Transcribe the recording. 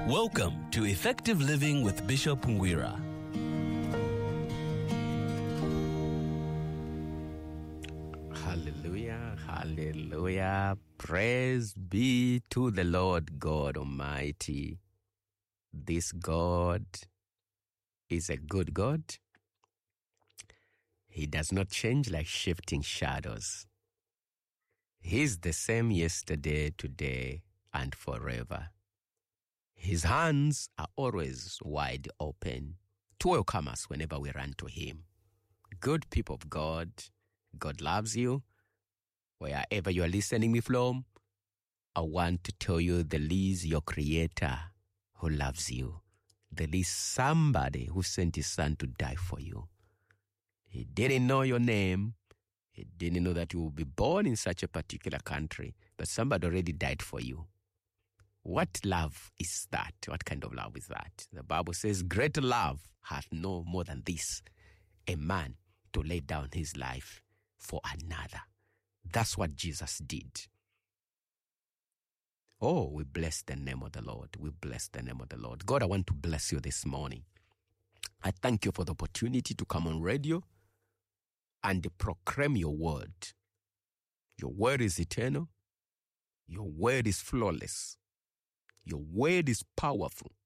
Welcome to Effective Living with Bishop Ngwira. Hallelujah, hallelujah. Praise be to the Lord God Almighty. This God is a good God. He does not change like shifting shadows. He's the same yesterday, today, and forever. His hands are always wide open to welcome us whenever we run to Him. Good people of God, God loves you. Wherever you are listening me from, I want to tell you there is your Creator who loves you. There is somebody who sent His Son to die for you. He didn't know your name. He didn't know that you will be born in such a particular country, but somebody already died for you. What love is that? What kind of love is that? The Bible says, greater love hath no more than this, a man to lay down his life for another. That's what Jesus did. Oh, we bless the name of the Lord. We bless the name of the Lord. God, I want to bless you this morning. I thank you for the opportunity to come on radio and proclaim your word. Your word is eternal. Your word is flawless. Your word is powerful.